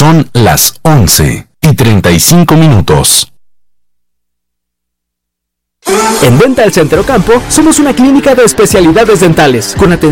Son las 11:35. En Dental Center Ocampo somos una clínica de especialidades dentales con atención